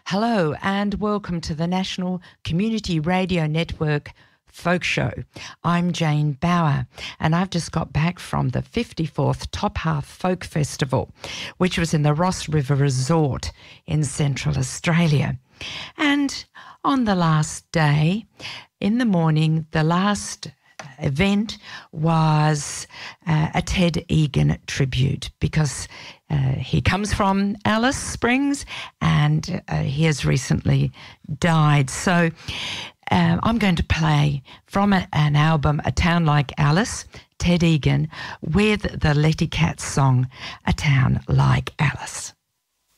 Hello and welcome to the National Community Radio Network Folk Show. I'm Jane Bauer and I've just got back from the 54th Top Half Folk Festival, which was in the Ross River Resort in Central Australia. And on the last day, in the morning, the last event was a Ted Egan tribute because he comes from Alice Springs and he has recently died. So I'm going to play from an album, A Town Like Alice, Ted Egan, with the Letty Cat song, A Town Like Alice.